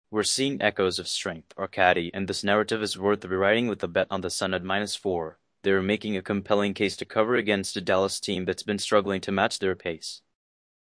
We're seeing echoes of strength, Arcadi, and this narrative is worth rewriting with a bet on the Sun at -4. They're making a compelling case to cover against a Dallas team that's been struggling to match their pace.